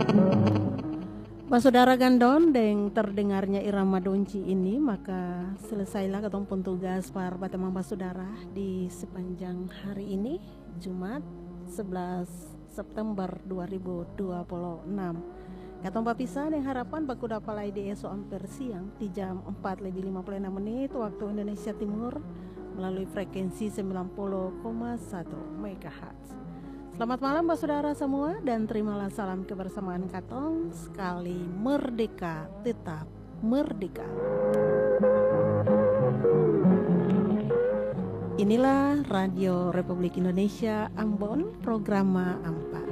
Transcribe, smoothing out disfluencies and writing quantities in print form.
Saudara Gandon dengan terdengarnya irama donci ini, maka selesailah ketong pun tugas para batemang saudara di sepanjang hari ini, Jumat 11 September 2026. Katong papisah dengan harapan baku dapalai di esok ampir siang di jam 4:56 waktu Indonesia Timur melalui frekuensi 90,1 MHz. Selamat malam saudara semua dan terimalah salam kebersamaan katong sekali merdeka tetap merdeka. Inilah Radio Republik Indonesia Ambon, Programa Ampa.